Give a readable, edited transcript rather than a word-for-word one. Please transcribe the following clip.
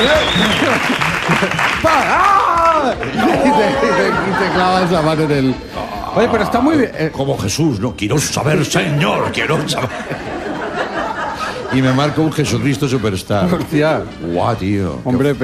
¡Ah! Y te clavas la mano en el... Oye, pero está muy bien. Como Jesús, ¿no? Quiero saber, Señor, quiero saber. Y me marca un Jesucristo Superstar. Hostia. Guau, tío. Hombre,